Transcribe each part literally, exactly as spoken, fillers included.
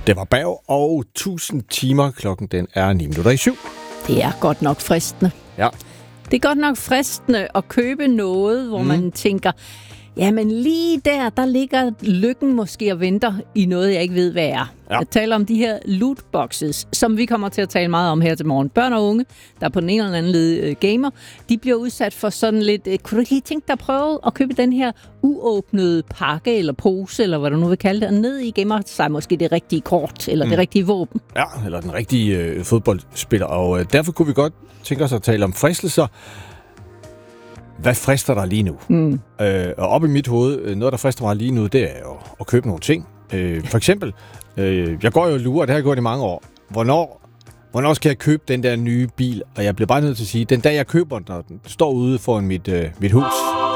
Det var Berg og tusind timer. Klokken den er ni minutter i syv. Det er godt nok fristende. Ja. Det er godt nok fristende at købe noget, hvor mm. man tænker, jamen lige der, der ligger lykken måske og venter i noget, jeg ikke ved, hvad er. Ja. Jeg taler om de her lootboxes, som vi kommer til at tale meget om her til morgen. Børn og unge, der på den ene eller anden led gamer, de bliver udsat for sådan lidt, kunne du ikke lige tænke dig at prøve at købe den her uåbnede pakke eller pose, eller hvad du nu vil kalde det, og ned i gemmer sig måske det rigtige kort, eller mm. det rigtige våben. Ja, eller den rigtige øh, fodboldspiller, og øh, derfor kunne vi godt tænke os at tale om fristelser. Hvad frister dig lige nu? Mm. Øh, og op i mit hoved, noget der frister mig lige nu, det er jo at købe nogle ting. Øh, for eksempel, øh, jeg går jo og lurer, det har jeg gjort i mange år. Hvornår, hvornår skal jeg købe den der nye bil? Og jeg bliver bare nødt til at sige, den dag jeg køber den, når den står ude foran mit, øh, mit hus, mm.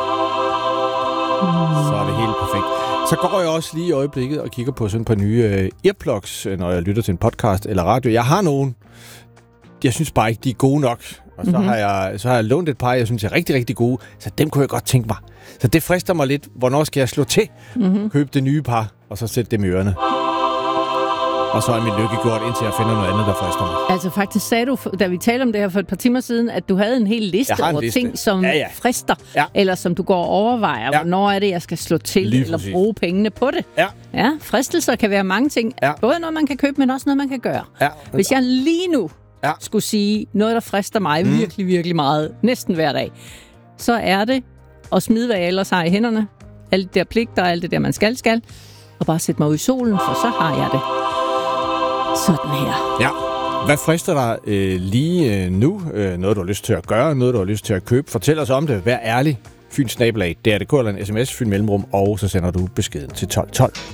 så er det helt perfekt. Så går jeg også lige i øjeblikket og kigger på sådan et par nye øh, earplugs, når jeg lytter til en podcast eller radio. Jeg har nogen. Jeg synes bare ikke, de er gode nok. Og så, mm-hmm. har jeg, så har jeg lånt et par, jeg synes er rigtig, rigtig gode. Så dem kunne jeg godt tænke mig. Så det frister mig lidt. Hvornår skal jeg slå til? Mm-hmm. Købe det nye par, og så sætte dem i ørerne. Og så er mit lykke gjort, indtil jeg finder noget andet, der frister mig. Altså faktisk sagde du, da vi talte om det her for et par timer siden, at du havde en hel liste en over liste. ting, som ja, ja. frister. Ja. Eller som du går og overvejer. Ja. Hvornår er det, jeg skal slå til? Lige eller præcis. Bruge pengene på det? Ja. Ja, fristelser kan være mange ting. Ja. Både noget, man kan købe, men også noget, man kan gøre. Ja. Hvis jeg lige nu Ja. skulle sige noget, der frister mig mm. virkelig, virkelig meget, næsten hver dag, så er det at smide, hvad jeg ellers har i hænderne, alle de der pligter, alt det der, man skal, skal, og bare sætte mig ud i solen, for så har jeg det. Sådan her. Ja. Hvad frister dig øh, lige øh, nu? Øh, noget, du har lyst til at gøre, noget, du har lyst til at købe. Fortæl os om det. Vær ærlig. Fyns nabolag, det er det, eller en sms, Fyn Mellemrum, og så sender du beskeden til tolv tolv.